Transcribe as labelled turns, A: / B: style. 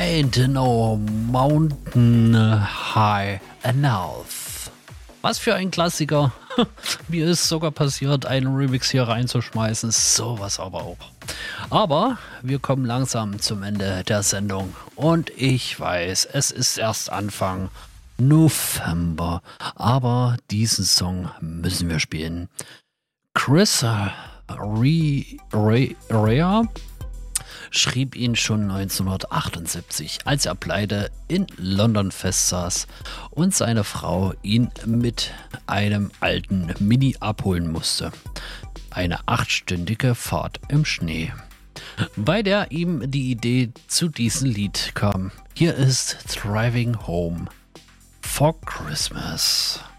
A: Ain't no mountain high enough. Was für ein Klassiker. Mir ist sogar passiert, einen Remix hier reinzuschmeißen. Sowas aber auch. Aber wir kommen langsam zum Ende der Sendung. Und ich weiß, es ist erst Anfang November. Aber diesen Song müssen wir spielen. Chris Rea schrieb ihn schon 1978, als er pleite in London festsaß und seine Frau ihn mit einem alten Mini abholen musste. Eine 8-stündige Fahrt im Schnee, bei der ihm die Idee zu diesem Lied kam. Hier ist Driving Home for Christmas.